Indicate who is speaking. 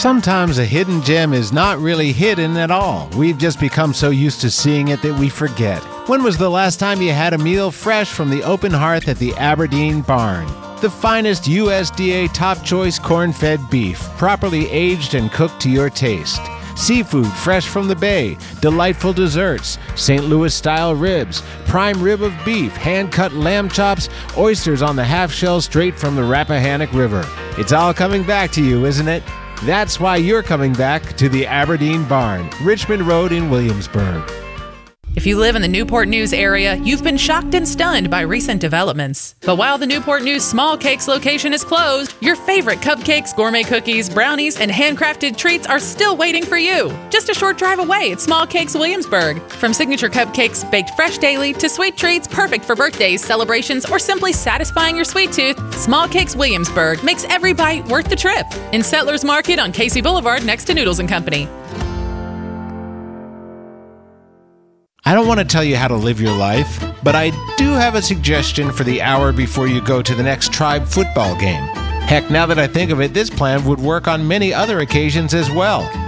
Speaker 1: Sometimes a hidden gem is not really hidden at all. We've just become so used to seeing it that we forget. When was the last time you had a meal fresh from the open hearth at the Aberdeen Barn? The finest USDA top choice corn-fed beef, properly aged and cooked to your taste. Seafood fresh from the bay, delightful desserts, St. Louis-style ribs, prime rib of beef, hand-cut lamb chops, oysters on the half-shell straight from the Rappahannock River. It's all coming back to you, isn't it? That's why you're coming back to the Aberdeen Barn, Richmond Road in Williamsburg.
Speaker 2: If you live in the Newport News area, you've been shocked and stunned by recent developments. But while the Newport News Small Cakes location is closed, your favorite cupcakes, gourmet cookies, brownies, and handcrafted treats are still waiting for you. Just a short drive away at Small Cakes Williamsburg. From signature cupcakes baked fresh daily to sweet treats perfect for birthdays, celebrations, or simply satisfying your sweet tooth, Small Cakes Williamsburg makes every bite worth the trip. In Settlers Market on Casey Boulevard next to Noodles & Company.
Speaker 1: I don't want to tell you how to live your life, but I do have a suggestion for the hour before you go to the next Tribe football game. Heck, now that I think of it, this plan would work on many other occasions as well.